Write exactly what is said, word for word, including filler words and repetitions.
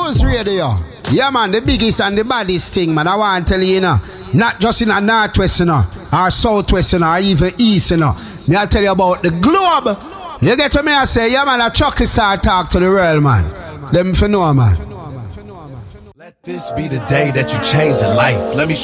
Cruise Radio. Yeah, man, the biggest and the baddest thing, man. I want to tell you, you know, not just in a northwest, you know, or southwest, you know, or even east, you know. Me I tell you about the globe. You get to me, I say, yeah, man, a Chucky star talk to the world, man. Them for know, man. Let this be the day that you change your life. Let me